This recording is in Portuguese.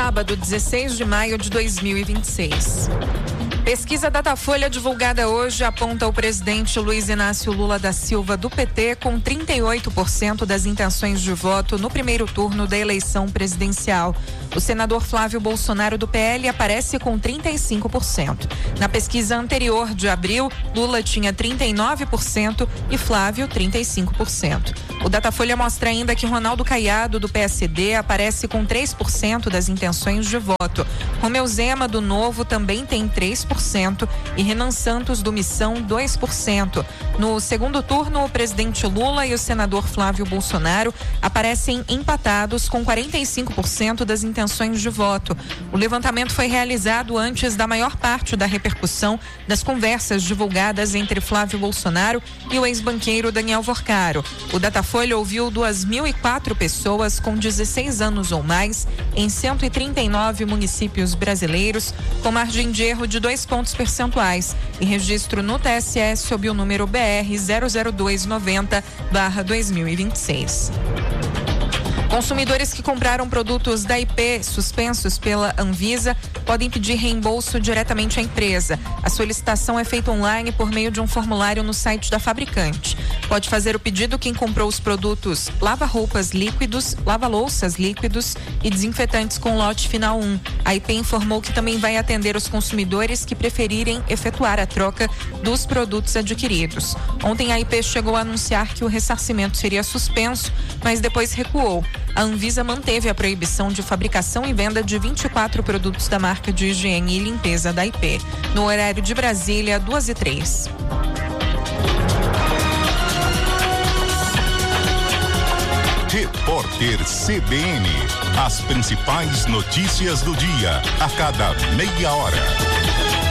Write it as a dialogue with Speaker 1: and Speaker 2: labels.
Speaker 1: sábado, 16 de maio de 2026. Pesquisa Datafolha divulgada hoje aponta o presidente Luiz Inácio Lula da Silva do PT com 38% das intenções de voto no primeiro turno da eleição presidencial. O senador Flávio Bolsonaro do PL aparece com 35%. Na pesquisa anterior de abril, Lula tinha 39% e Flávio 35%. O Datafolha mostra ainda que Ronaldo Caiado do PSD aparece com 3% das intenções de voto. Romeu Zema do Novo também tem 3% e Renan Santos do Missão 2%. No segundo turno, o presidente Lula e o senador Flávio Bolsonaro aparecem empatados com 45% das intenções de voto. O levantamento foi realizado antes da maior parte da repercussão das conversas divulgadas entre Flávio Bolsonaro e o ex-banqueiro Daniel Vorcaro. O Datafolha ouviu 2.004 pessoas com 16 anos ou mais em 139 municípios brasileiros, com margem de erro de 2 pontos percentuais e registro no TSE sob o número BR 00290/2026. Consumidores que compraram produtos da IP suspensos pela Anvisa podem pedir reembolso diretamente à empresa. A solicitação é feita online por meio de um formulário no site da fabricante. Pode fazer o pedido quem comprou os produtos lava-roupas líquidos, lava-louças líquidos e desinfetantes com lote final 1. A IP informou que também vai atender os consumidores que preferirem efetuar a troca dos produtos adquiridos. Ontem a IP chegou a anunciar que o ressarcimento seria suspenso, mas depois recuou. A Anvisa manteve a proibição de fabricação e venda de 24 produtos da marca de higiene e limpeza da IP. No horário de Brasília, 2h03.
Speaker 2: Repórter CBN. As principais notícias do dia, a cada meia hora.